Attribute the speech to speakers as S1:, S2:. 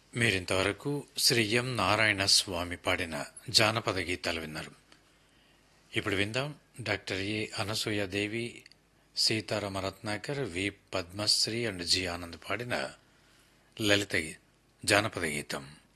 S1: మీరింతవరకు శ్రీ ఎం నారాయణ స్వామి పాడిన జానపద గీతాలు విన్నారు. ఇప్పుడు విందాం doctor A Anasuya Devi, Sitarama Ratnakar, we Padmashri and G Anand పాడిన లలిత జానపద గీతం.